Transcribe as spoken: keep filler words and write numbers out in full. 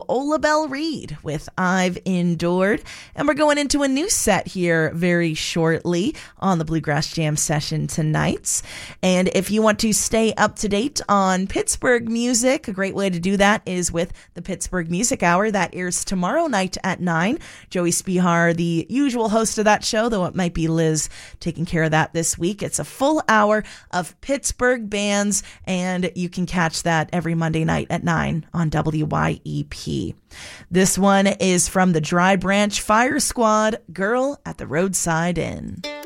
Ola Belle Reed with I've Endured. And we're going into a new set here very shortly on the Bluegrass Jam session tonight. And if you want to stay up to date on Pittsburgh music, a great way to do that is with the Pittsburgh Music Hour. That airs tomorrow night at nine. Joey Spihar, the usual host of that show, though it might be Liz taking care of that this week. It's a full hour of Pittsburgh bands, and you can catch that every Monday night at nine on W Y E P. This one is from the Dry Branch Fire Squad, Girl at the Roadside Inn.